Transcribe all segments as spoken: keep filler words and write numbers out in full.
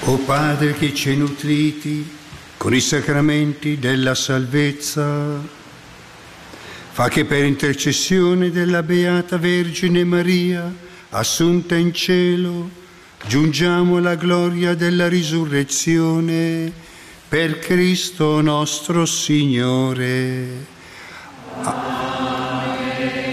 O Padre che ci hai nutriti con i sacramenti della salvezza, fa che per intercessione della Beata Vergine Maria, assunta in cielo, giungiamo alla gloria della risurrezione per Cristo nostro Signore. Amen.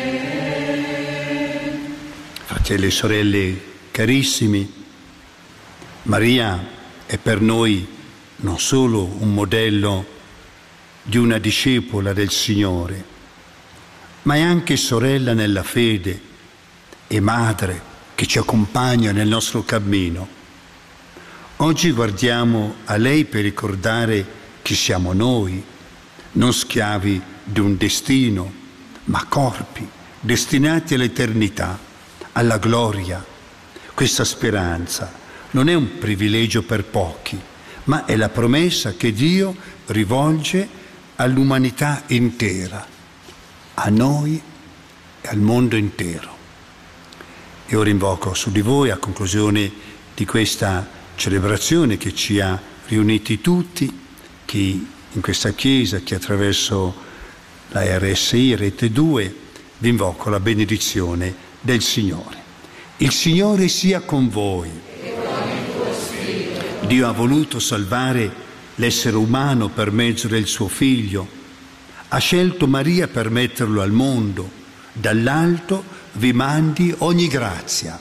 Fratelli e sorelle carissimi, Maria è per noi non solo un modello di una discepola del Signore, ma è anche sorella nella fede e madre che ci accompagna nel nostro cammino. Oggi guardiamo a lei per ricordare chi siamo noi, non schiavi di un destino, ma corpi destinati all'eternità, alla gloria. Questa speranza non è un privilegio per pochi, ma è la promessa che Dio rivolge all'umanità intera, a noi e al mondo intero. E ora invoco su di voi, a conclusione di questa celebrazione che ci ha riuniti tutti, chi in questa Chiesa, chi attraverso la R S I, Rete due, vi invoco la benedizione del Signore. Il Signore sia con voi. Dio ha voluto salvare l'essere umano per mezzo del suo Figlio. Ha scelto Maria per metterlo al mondo. Dall'alto vi mandi ogni grazia.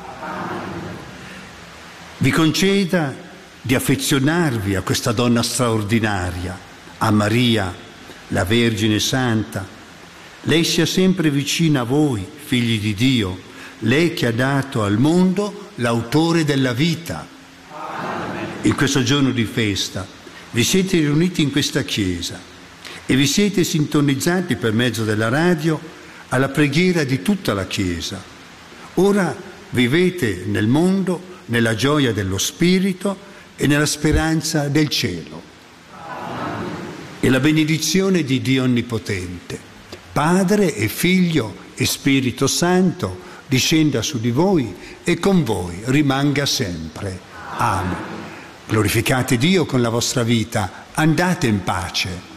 Vi conceda di affezionarvi a questa donna straordinaria, a Maria, la Vergine Santa. Lei sia sempre vicina a voi, figli di Dio, lei che ha dato al mondo l'autore della vita. In questo giorno di festa vi siete riuniti in questa Chiesa e vi siete sintonizzati per mezzo della radio alla preghiera di tutta la Chiesa. Ora vivete nel mondo nella gioia dello Spirito e nella speranza del cielo. E la benedizione di Dio Onnipotente, Padre e Figlio e Spirito Santo, discenda su di voi e con voi rimanga sempre. Amen. Glorificate Dio con la vostra vita, andate in pace.